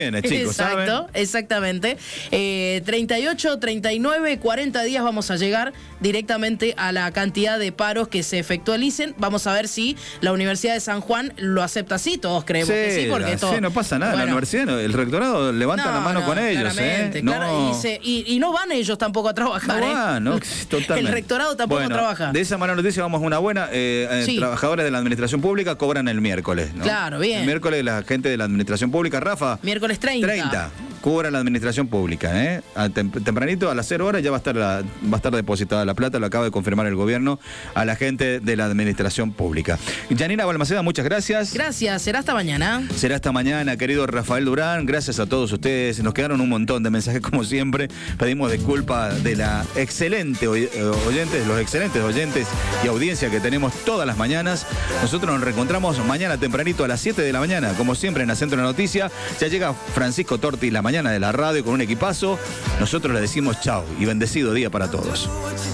chicos, Exacto, ¿saben? exactamente. 38, 39, 40 días vamos a llegar directamente a la cantidad de paros que se efectualicen. Vamos a ver si la Universidad de San Juan lo acepta así. Todos creemos que sí, porque todo. Sí, no pasa nada. Bueno, la universidad, el rectorado levanta la mano con ellos. Claramente, No. claro, y no van ellos tampoco a trabajar. No, totalmente. El rectorado tampoco trabaja. De esa mala noticia vamos a una buena. Sí. Trabajadores de la administración pública cobran el miércoles, ¿no? Claro, bien. El miércoles la gente de la administración pública, Rafa. Miércoles 30. Cubra la administración pública, ¿eh? Tempranito, a las 0 horas, ya va a estar depositada la plata, lo acaba de confirmar el gobierno a la gente de la administración pública. Yanina Balmaceda, muchas gracias. Gracias, será hasta mañana. Será hasta mañana, querido Rafael Durán. Gracias a todos ustedes. Nos quedaron un montón de mensajes, como siempre. Pedimos disculpas de la excelente oyentes, los excelentes oyentes y audiencia que tenemos todas las mañanas. Nosotros nos reencontramos mañana tempranito a las 7 de la mañana, como siempre en la Centro de la Noticia. Ya llega Francisco Torti, la mañana de la radio con un equipazo. Nosotros le decimos chau y bendecido día para todos.